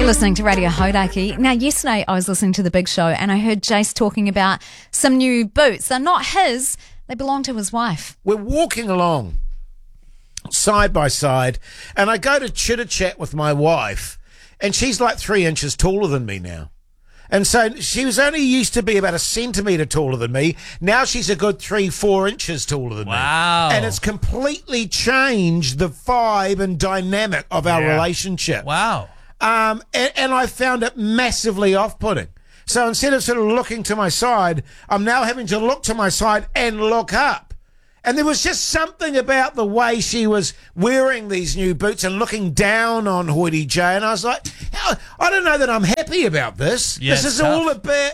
listening to Radio Hodaki. Now, yesterday I was listening to The Big Show and I heard Jace talking about some new boots. They're not his, they belong to his wife. We're walking along side by side and I go to chitter-chat with my wife and she's like 3 inches taller than me now. And so she was only used to be about a centimetre taller than me. Now she's a good 3-4 inches taller than me. Wow. And it's completely changed the vibe and dynamic of our relationship. Wow. And I found it massively off-putting. So instead of sort of looking to my side, I'm now having to look to my side and look up. And there was just something about the way she was wearing these new boots and looking down on Hoity J. And I was like, I don't know that I'm happy about this. Yeah, this is tough. all a bit...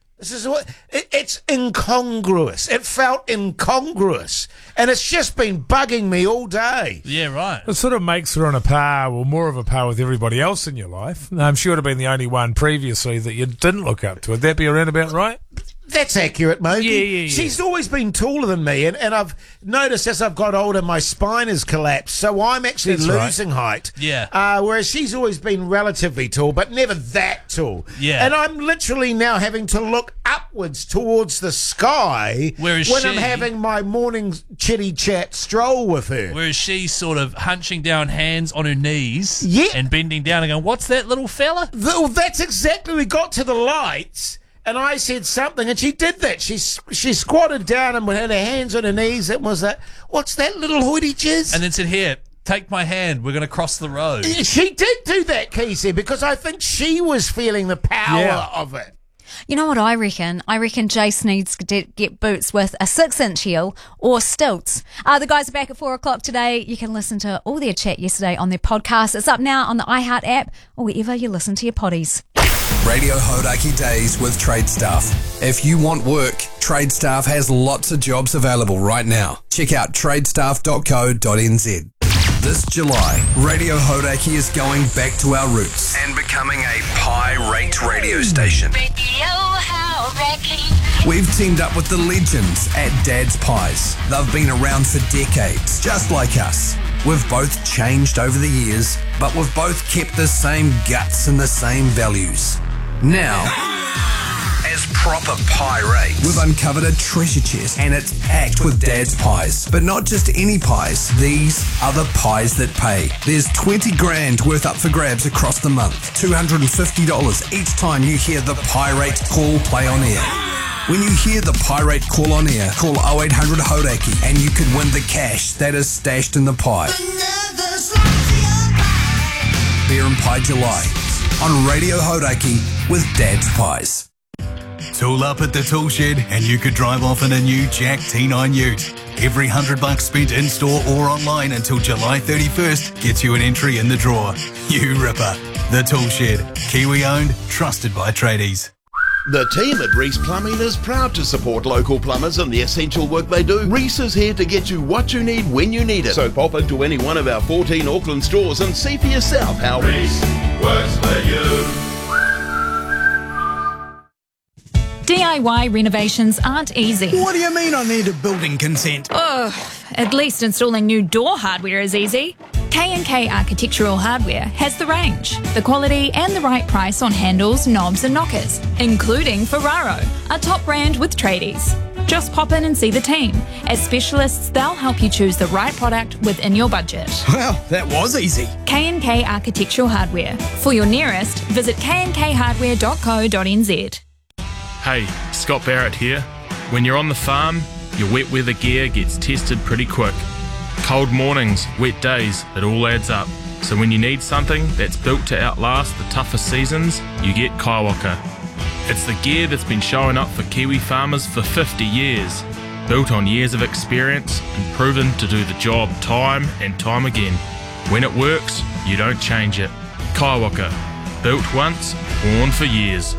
It's incongruous. It felt incongruous. And it's just been bugging me all day. Yeah, right. It sort of makes her on a par, or more of a par with everybody else in your life. She would have been the only one previously that you didn't look up to. Would that be around about right? That's accurate, Mogi. Yeah. She's always been taller than me, and I've noticed as I've got older, my spine has collapsed, so I'm actually losing height. Yeah. Whereas she's always been relatively tall, but never that tall. Yeah. And I'm literally now having to look upwards towards the sky when I'm having my morning chitty chat stroll with her. Whereas she's sort of hunching down, hands on her knees, Yeah. and bending down and going, "What's that little fella?" Well, that's exactly. We got to the lights. And I said something, and she did that. She squatted down and had her hands on her knees. It was that, what's that little hoity jizz? And then said, "Here, take my hand. We're going to cross the road." She did do that, Casey, because I think she was feeling the power of it. You know what I reckon? I reckon Jace needs to get boots with a 6-inch heel or stilts. The guys are back at 4 o'clock today. You can listen to all their chat yesterday on their podcast. It's up now on the iHeart app or wherever you listen to your potties. Radio Hodaki Days with Trade Staff. If you want work, Trade Staff has lots of jobs available right now. Check out tradestaff.co.nz. This July, Radio Hodaki is going back to our roots and becoming a pie-rate radio station. Radio Hodaki. We've teamed up with the legends at Dad's Pies. They've been around for decades, just like us. We've both changed over the years, but we've both kept the same guts and the same values. Now, as proper pie-rate, we've uncovered a treasure chest and it's packed with Dad's Pies. But not just any pies, these are the pies that pay. There's 20 grand worth up for grabs across the month, $250 each time you hear the pie-rate call play on air. When you hear the pie-rate call on air, call 0800 Hodaki and you could win the cash that is stashed in the pie. Beer and Pie July on Radio Hodaki with Dad's Pies. Tool up at the tool shed and you could drive off in a new Jack T9 Ute. Every $100 spent in-store or online until July 31st gets you an entry in the draw. You ripper. The Tool Shed. Kiwi-owned, trusted by tradies. The team at Reese Plumbing is proud to support local plumbers and the essential work they do. Reese is here to get you what you need when you need it. So pop into any one of our 14 Auckland stores and see for yourself how Reese works for you. DIY renovations aren't easy. What do you mean I need a building consent? At least installing new door hardware is easy. K&K Architectural Hardware has the range, the quality and the right price on handles, knobs and knockers, including Ferraro, a top brand with tradies. Just pop in and see the team. As specialists, they'll help you choose the right product within your budget. Well, that was easy. K&K Architectural Hardware. For your nearest, visit knkhardware.co.nz. Hey, Scott Barrett here. When you're on the farm, your wet weather gear gets tested pretty quick. Cold mornings, wet days, it all adds up. So when you need something that's built to outlast the toughest seasons, you get Kaiwaka. It's the gear that's been showing up for Kiwi farmers for 50 years. Built on years of experience and proven to do the job time and time again. When it works, you don't change it. Kaiwaka. Built once, worn for years.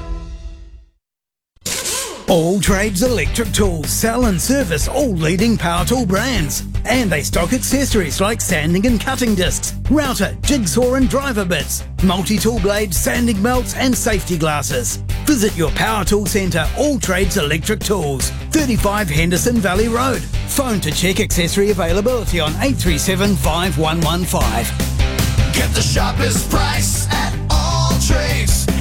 All Trades Electric Tools sell and service all leading power tool brands. And they stock accessories like sanding and cutting discs, router, jigsaw and driver bits, multi-tool blades, sanding belts and safety glasses. Visit your power tool centre, All Trades Electric Tools, 35 Henderson Valley Road. Phone to check accessory availability on 837 5115. Get the sharpest price at All Trades.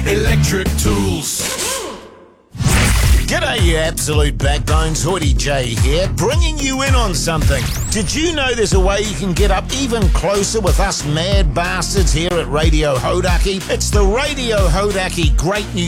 Electric Tools. G'day, you absolute backbones. Hoodie J here, bringing you in on something. Did you know there's a way you can get up even closer with us mad bastards here at Radio Hodaki? It's the Radio Hodaki Great New